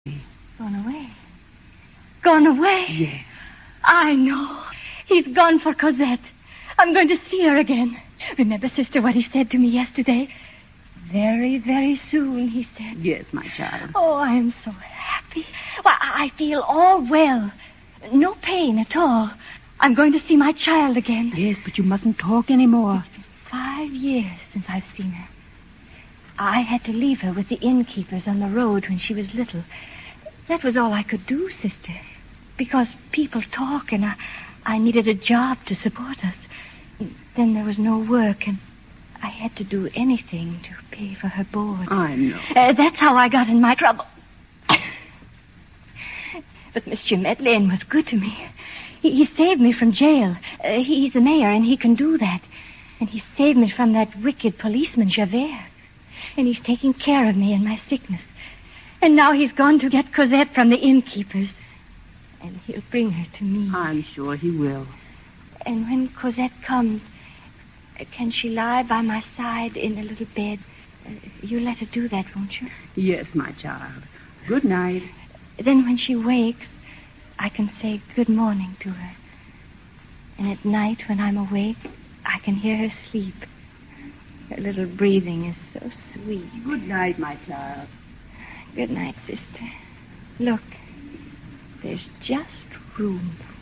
Gone away? Gone away? Yes. I know. He's gone for Cosette. I'm going to see her again. Remember, sister, what he said to me yesterday? Very, very soon, he said. Yes, my child. Oh, I'm so happy. Well, I feel all well. No pain at all. I'm going to see my child again. Yes, but you mustn't talk anymore. It's been 5 years since I've seen her. I had to leave her with the innkeepers on the road when she was little. That was all I could do, sister. Because people talk and I needed a job to support us. Then there was no work and I had to do anything to pay for her board. I know. That's how I got in my trouble. But Monsieur Madeleine was good to me. He saved me from jail. He's the mayor, and he can do that. And he saved me from that wicked policeman, Javert. And he's taking care of me in my sickness. And now he's gone to get Cosette from the innkeepers. And he'll bring her to me. I'm sure he will. And when Cosette comes, can she lie by my side in a little bed? You'll let her do that, won't you? Yes, my child. Good night. Then when she wakes, I can say good morning to her. And at night when I'm awake, I can hear her sleep. Her little breathing is so sweet. Good night, my child. Good night, sister. Look, there's just room